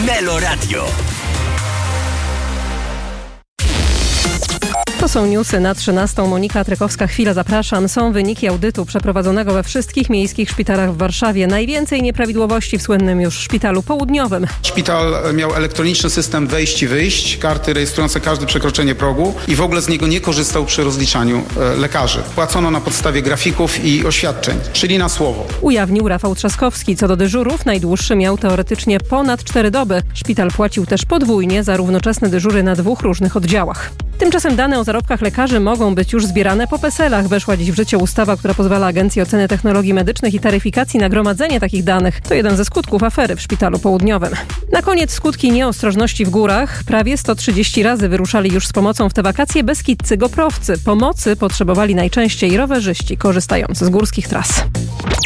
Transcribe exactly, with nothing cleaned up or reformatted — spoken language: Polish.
Melo Radio. To są newsy na trzynastą. Monika Trykowska. Chwila, zapraszam. Są wyniki audytu przeprowadzonego we wszystkich miejskich szpitalach w Warszawie. Najwięcej nieprawidłowości w słynnym już szpitalu południowym. Szpital miał elektroniczny system wejść i wyjść, karty rejestrujące każde przekroczenie progu i w ogóle z niego nie korzystał przy rozliczaniu e, lekarzy. Płacono na podstawie grafików i oświadczeń, czyli na słowo. Ujawnił Rafał Trzaskowski. Co do dyżurów, najdłuższy miał teoretycznie ponad cztery doby. Szpital płacił też podwójnie za równoczesne dyżury na dwóch różnych oddziałach. Tymczasem dane o zarobkach lekarzy mogą być już zbierane po peselach. Weszła dziś w życie ustawa, która pozwala Agencji Oceny Technologii Medycznych i Taryfikacji na gromadzenie takich danych. To jeden ze skutków afery w Szpitalu Południowym. Na koniec skutki nieostrożności w górach. Prawie sto trzydzieści razy wyruszali już z pomocą w te wakacje beskidzcy goprowcy. Pomocy potrzebowali najczęściej rowerzyści korzystający z górskich tras.